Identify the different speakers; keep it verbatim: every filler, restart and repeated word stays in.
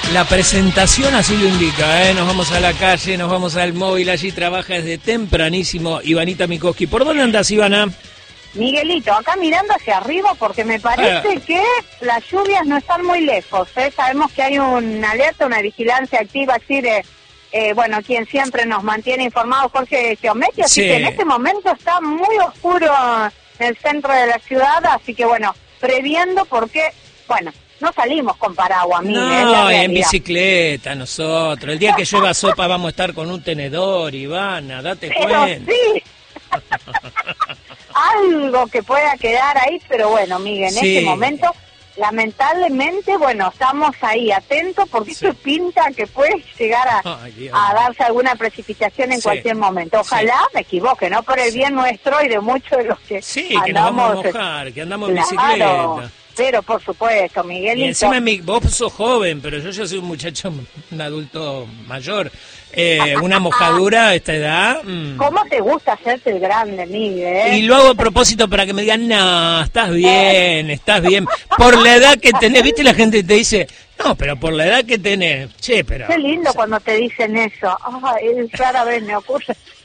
Speaker 1: La presentación así lo indica, ¿eh? Nos vamos a la calle, nos vamos al móvil, allí trabaja desde tempranísimo Ivanita Mikoski. ¿Por dónde andas, Ivana?
Speaker 2: Miguelito, acá mirando hacia arriba porque me parece ah. que las lluvias no están muy lejos, ¿eh? Sabemos que hay una alerta, una vigilancia activa así de, eh, bueno, quien siempre nos mantiene informados, Jorge Geometri, así
Speaker 1: sí.
Speaker 2: que en este momento está muy oscuro en el centro de la ciudad, así que bueno, previendo porque, bueno, no salimos con paraguas, Miguel.
Speaker 1: No, en bicicleta nosotros. El día que llueva sopa vamos a estar con un tenedor, Ivana, date
Speaker 2: pero
Speaker 1: cuenta.
Speaker 2: Sí. Algo que pueda quedar ahí, pero bueno, Miguel, en
Speaker 1: sí.
Speaker 2: este momento, lamentablemente, bueno, estamos ahí atentos porque sí. esto pinta que puede llegar a, Ay, a darse alguna precipitación en sí. cualquier momento. Ojalá sí. me equivoque, ¿no? Por el bien nuestro y de muchos de los que
Speaker 1: sí,
Speaker 2: andamos...
Speaker 1: que nos vamos a mojar, que andamos en
Speaker 2: claro,
Speaker 1: bicicleta.
Speaker 2: Pero por supuesto, Miguelito.
Speaker 1: Y encima mi, vos sos joven, pero yo ya soy un muchacho, un adulto mayor. Eh, una mojadura a esta edad. Mmm.
Speaker 2: ¿Cómo te gusta hacerte el grande, Miguel? ¿eh?
Speaker 1: Y lo hago a propósito para que me digan, no, estás bien, estás bien. Por la edad que tenés, ¿viste? La gente te dice, no, pero por la edad que tenés. Che, pero...
Speaker 2: Qué lindo o sea, cuando te dicen eso. Ay, rara vez me ocurre.